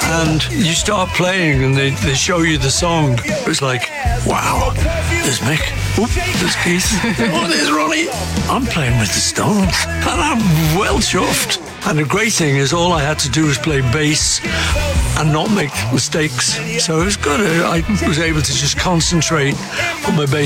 And you start playing and they show you the song. It's like, wow, there's Mick. Oop, there's Keith. Oh, there's Ronnie. I'm playing with the Stones. And I'm well chuffed. And the great thing is all I had to do was play bass and not make mistakes. So it was good. I was able to just concentrate on my bass